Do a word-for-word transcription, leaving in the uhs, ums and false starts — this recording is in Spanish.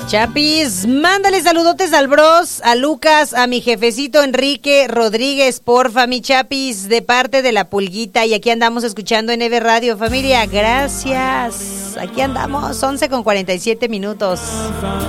Chapis, mándale saludotes al bros, a Lucas, a mi jefecito Enrique Rodríguez, porfa, mi Chapis, de parte de la Pulguita. Y aquí andamos escuchando en E V Radio, familia, gracias. Aquí andamos, once con cuarenta y siete minutos.